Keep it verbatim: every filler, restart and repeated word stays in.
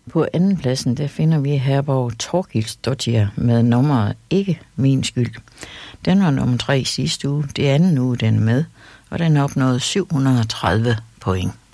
På anden pladsen, der finder vi Herborg Torgilsdottir med nummeret Ikke Min Skyld. Den var nummer tre sidste uge, det anden uge den er med, og den opnåede syv hundrede og tredive point.